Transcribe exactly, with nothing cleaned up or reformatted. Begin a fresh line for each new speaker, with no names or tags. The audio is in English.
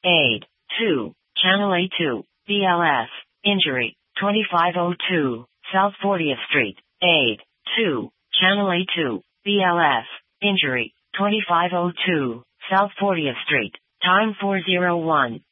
Aid. two. Channel A two. B L S. Injury. twenty-five oh two. South fortieth Street. Aid. two. Channel A two. B L S. Injury. twenty-five oh two. South fortieth Street. Time four oh one.